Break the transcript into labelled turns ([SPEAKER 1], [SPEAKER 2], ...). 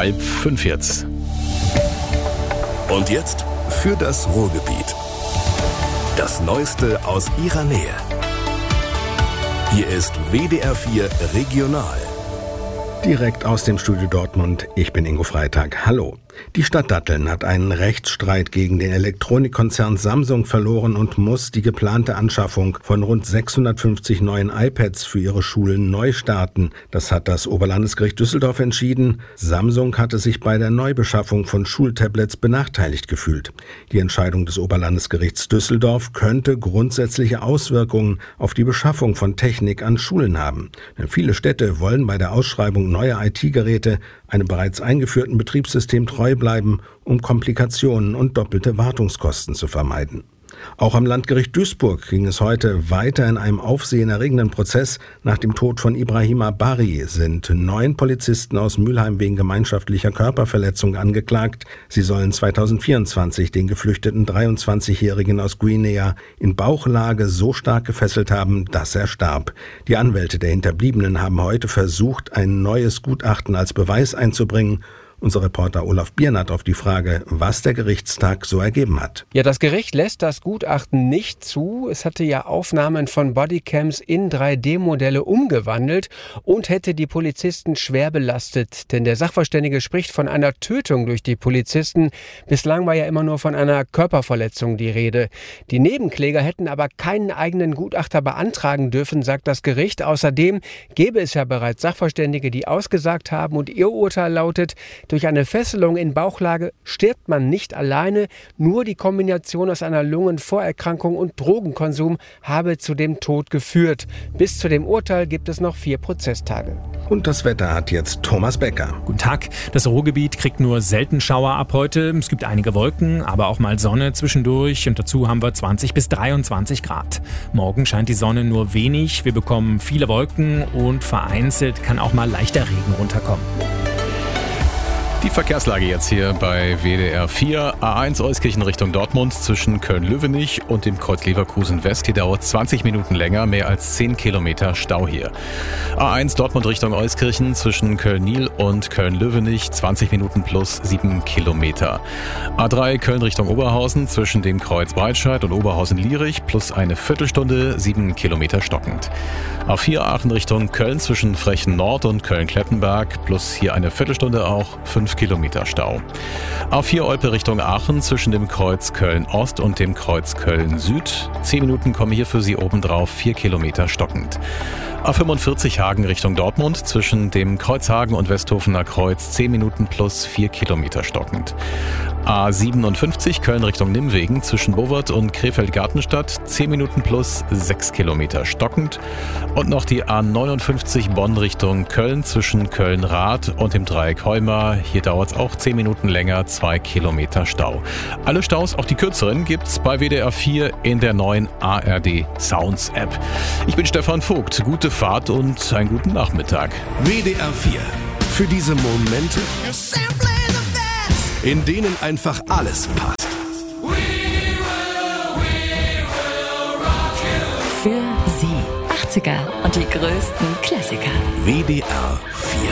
[SPEAKER 1] 4:30 jetzt.
[SPEAKER 2] Und jetzt für das Ruhrgebiet. Das Neueste aus ihrer Nähe. Hier ist WDR 4 Regional.
[SPEAKER 3] Direkt aus dem Studio Dortmund, ich bin Ingo Freitag. Hallo. Die Stadt Datteln hat einen Rechtsstreit gegen den Elektronikkonzern Samsung verloren und muss die geplante Anschaffung von rund 650 neuen iPads für ihre Schulen neu starten. Das hat das Oberlandesgericht Düsseldorf entschieden. Samsung hatte sich bei der Neubeschaffung von Schultablets benachteiligt gefühlt. Die Entscheidung des Oberlandesgerichts Düsseldorf könnte grundsätzliche Auswirkungen auf die Beschaffung von Technik an Schulen haben. Denn viele Städte wollen bei der Ausschreibung neuer IT-Geräte einem bereits eingeführten Betriebssystem treu bleiben, um Komplikationen und doppelte Wartungskosten zu vermeiden. Auch am Landgericht Duisburg ging es heute weiter in einem aufsehenerregenden Prozess. Nach dem Tod von Ibrahima Bari sind 9 Polizisten aus Mülheim wegen gemeinschaftlicher Körperverletzung angeklagt. Sie sollen 2024 den geflüchteten 23-Jährigen aus Guinea in Bauchlage so stark gefesselt haben, dass er starb. Die Anwälte der Hinterbliebenen haben heute versucht, ein neues Gutachten als Beweis einzubringen. Unser Reporter Olaf Biernat auf die Frage, was der Gerichtstag so ergeben hat.
[SPEAKER 4] Ja, das Gericht lässt das Gutachten nicht zu. Es hatte ja Aufnahmen von Bodycams in 3D-Modelle umgewandelt und hätte die Polizisten schwer belastet. Denn der Sachverständige spricht von einer Tötung durch die Polizisten. Bislang war ja immer nur von einer Körperverletzung die Rede. Die Nebenkläger hätten aber keinen eigenen Gutachter beantragen dürfen, sagt das Gericht. Außerdem gäbe es ja bereits Sachverständige, die ausgesagt haben, und ihr Urteil lautet: Durch eine Fesselung in Bauchlage stirbt man nicht alleine, nur die Kombination aus einer Lungenvorerkrankung und Drogenkonsum habe zu dem Tod geführt. Bis zu dem Urteil gibt es noch 4 Prozesstage.
[SPEAKER 3] Und das Wetter hat jetzt Thomas Becker.
[SPEAKER 5] Guten Tag. Das Ruhrgebiet kriegt nur selten Schauer ab heute. Es gibt einige Wolken, aber auch mal Sonne zwischendurch. Und dazu haben wir 20 bis 23 Grad. Morgen scheint die Sonne nur wenig. Wir bekommen viele Wolken und vereinzelt kann auch mal leichter Regen runterkommen.
[SPEAKER 1] Die Verkehrslage jetzt hier bei WDR 4. A1 Euskirchen Richtung Dortmund zwischen Köln-Löwenich und dem Kreuz Leverkusen West. Hier dauert 20 Minuten länger, mehr als 10 Kilometer Stau hier. A1 Dortmund Richtung Euskirchen zwischen Köln-Niel und Köln-Löwenich 20 Minuten plus 7 Kilometer. A3 Köln Richtung Oberhausen zwischen dem Kreuz Breitscheid und Oberhausen-Lierich plus eine Viertelstunde 7 Kilometer stockend. A4 Aachen Richtung Köln zwischen Frechen Nord und Köln-Klettenberg plus hier eine Viertelstunde auch 5 Kilometer Stau. A4 Olpe Richtung Aachen zwischen dem Kreuz Köln-Ost und dem Kreuz Köln-Süd. 10 Minuten kommen hier für Sie obendrauf, 4 Kilometer stockend. A45 Hagen Richtung Dortmund zwischen dem Kreuz Hagen und Westhofener Kreuz 10 Minuten plus 4 Kilometer stockend. A57 Köln Richtung Nimwegen zwischen Bovert und Krefeld-Gartenstadt 10 Minuten plus 6 Kilometer stockend. Und noch die A59 Bonn Richtung Köln zwischen Köln-Rath und dem Dreieck Heuma. Hier dauert es auch 10 Minuten länger, 2 Kilometer Stau. Alle Staus, auch die kürzeren, gibt's bei WDR 4 in der neuen ARD Sounds App. Ich bin Stefan Vogt. Gute Fahrt und einen guten Nachmittag.
[SPEAKER 2] WDR 4. Für diese Momente, in denen einfach alles passt.
[SPEAKER 6] Für Sie 80er und die größten Klassiker.
[SPEAKER 2] WDR 4.